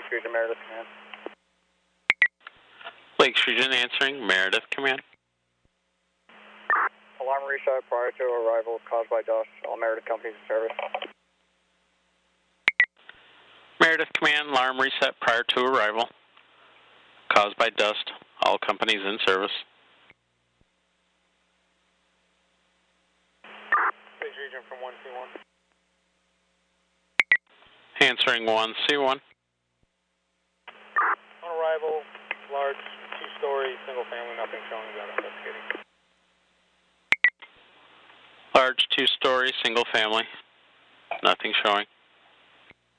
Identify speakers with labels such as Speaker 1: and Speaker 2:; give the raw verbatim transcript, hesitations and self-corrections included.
Speaker 1: Lakes Region, Meredith Command.
Speaker 2: Lakes Region answering, Meredith Command.
Speaker 1: Alarm reset prior to arrival caused by dust. All Meredith companies in service.
Speaker 2: Meredith Command, alarm reset prior to arrival caused by dust. All companies in service.
Speaker 1: Lakes Region from one C one.
Speaker 2: Answering one C one.
Speaker 1: On arrival, large two-story single family, nothing showing about investigating.
Speaker 2: Large two-story single family, nothing showing.